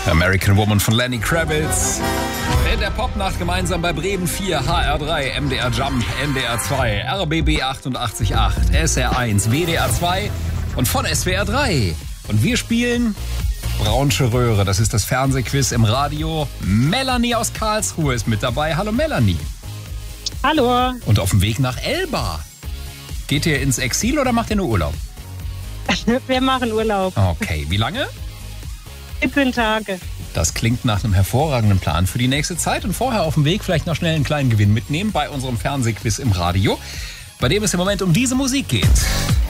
American Woman von Lenny Kravitz. In der Popnacht gemeinsam bei Bremen 4, HR3, MDR Jump, NDR 2, RBB 88.8, SR1, WDR 2 und von SWR 3. Und wir spielen Braunsche Röhre. Das ist das Fernsehquiz im Radio. Melanie aus Karlsruhe ist mit dabei. Hallo Melanie. Hallo. Und auf dem Weg nach Elba. Geht ihr ins Exil oder macht ihr nur Urlaub? Wir machen Urlaub. Okay, wie lange? 17 Tage. Das klingt nach einem hervorragenden Plan für die nächste Zeit. Und vorher auf dem Weg vielleicht noch schnell einen kleinen Gewinn mitnehmen bei unserem Fernsehquiz im Radio, bei dem es im Moment um diese Musik geht.